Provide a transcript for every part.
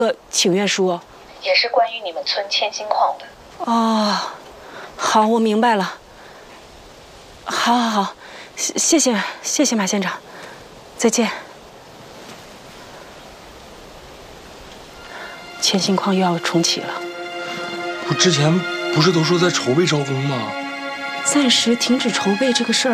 请愿书， 也是关于你们村千金矿的。 哦，好，我明白了。好，谢谢马县长，再见。千金矿又要重启了。 我之前不是都说在筹备招工吗？ 暂时停止筹备这个事儿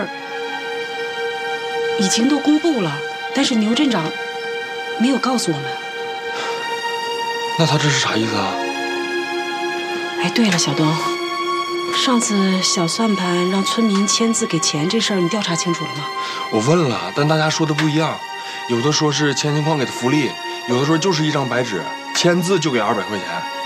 已经都公布了，但是牛镇长没有告诉我们。 那他这是啥意思啊？ 哎，对了，小东，上次小算盘让村民签字给钱这事儿，你调查清楚了吗？ 我问了，但大家说的不一样，有的说是千金矿给的福利，有的说就是一张白纸，签字就给200块钱。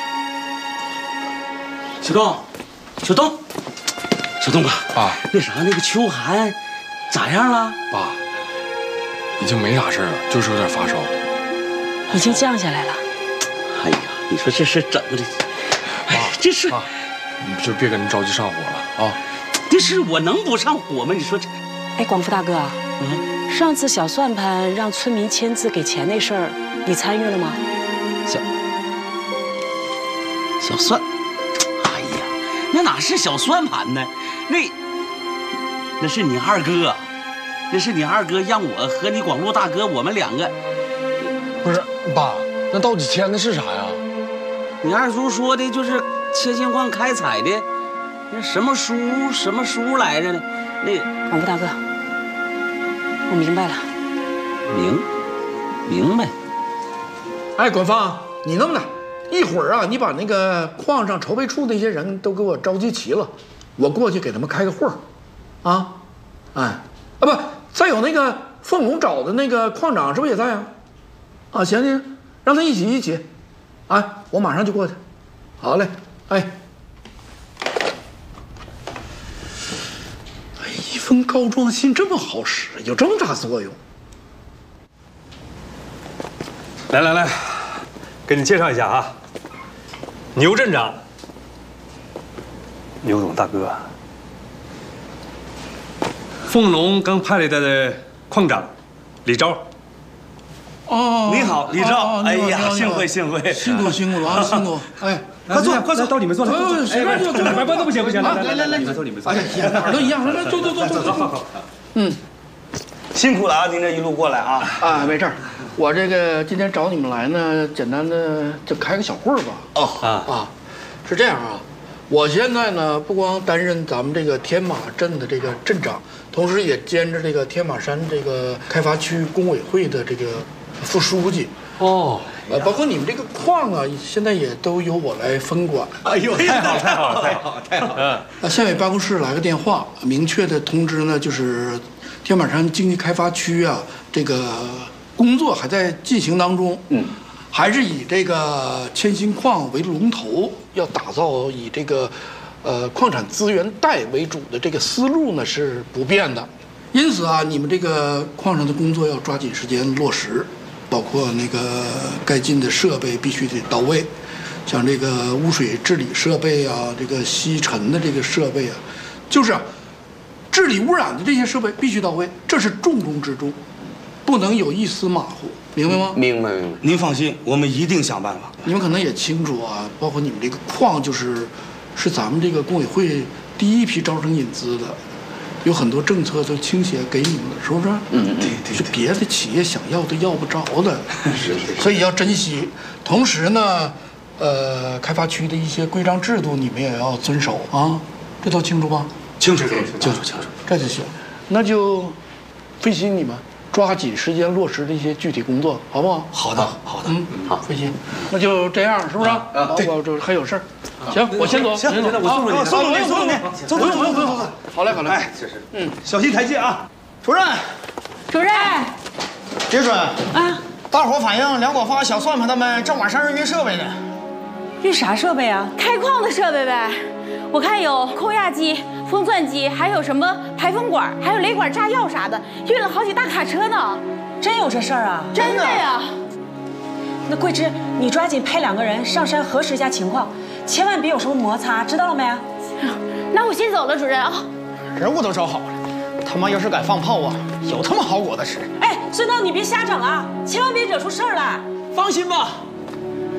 小东哥啊， 那啥，那个秋寒咋样了？ 爸，已经没啥事了，就是有点发烧， 已经降下来了。 哎呀，你说这事怎么的？哎，这事你就别跟人着急上火了啊！ 这事我能不上火吗？你说这…… 哎，广福大哥啊，上次小算盘让村民签字给钱那事儿，你参与了吗？ 小算，哎呀，那哪是小算盘呢？那是你二哥，那是你二哥让我和你广路大哥我们2个。 不是爸，那到底签的是啥呀？ 你二叔说的就是千金矿开采的，那什么书来着呢？那广福大哥，我明白了。 明白。 哎，管芳，你弄的，一会儿啊，你把那个矿上筹备处那些人都给我召集齐了，我过去给他们开个会儿，啊，不，再有那个凤龙找的那个矿长是不是也在啊？啊，行，让他一起，我马上就过去。好嘞，一封告状信这么好使，有这么大作用？ 来，给你介绍一下啊，牛镇长，牛总大哥，凤龙刚派来的矿长李钊。 哦， 你好，李钊。哎呀，幸会， 辛苦了啊，辛苦。哎， 快坐，到里面坐来。 随便坐， 不行， 来， 你们坐。 哎呀，哪儿都一样，来，坐。 好。 辛苦了啊，您这一路过来啊。 啊，没事儿，我这个今天找你们来呢，简单的就开个小会儿吧。是这样啊，我现在呢不光担任咱们这个天马镇的这个镇长，同时也兼着这个天马山这个开发区工委会的这个副书记。包括你们这个矿啊，现在也都由我来分管。 哎呦，太好了！ 县委办公室来个电话，明确的通知呢，就是天马山经济开发区啊，这个工作还在进行当中。还是以这个千兴矿为龙头，要打造以这个矿产资源带为主的这个思路呢是不变的。因此啊，你们这个矿上的工作要抓紧时间落实。包括那个该进的设备必须得到位，像这个污水治理设备啊，这个吸尘的这个设备啊，就是治理污染的这些设备必须到位，这是重中之重，不能有一丝马虎，明白吗？ 明白。您放心，我们一定想办法。 你们可能也清楚啊，包括你们这个矿是咱们这个工委会第一批招生引资的。有很多政策都倾斜给你们了，是不是？对，是别的企业想要都要不着的，所以要珍惜。同时呢，开发区的一些规章制度你们也要遵守啊，这都清楚吧？ 清楚， 这就行。那就费心你们抓紧时间落实这些具体工作，好不好？ 好的。 好，费心。那就这样，是不是？对，我这还有事儿。行，我先走。 行，我送你。走。 好嘞。 哎，这是，小心台阶啊！主任， 别准大伙反映梁广发、小算盘他们正往山上运设备呢。 运啥设备啊？开矿的设备呗。我看有空压机、封钻机，还有什么排风管，还有雷管炸药啥的，运了好几大卡车呢。 真有这事儿啊？ 真的呀。 那桂枝，你抓紧派2个人上山核实一下情况，千万别有什么摩擦，知道了没？ 那我先走了，主任啊。 人物都找好了，他妈要是敢放炮啊，有他妈好果子吃。 哎，孙道你别瞎整啊，千万别惹出事儿来。 放心吧，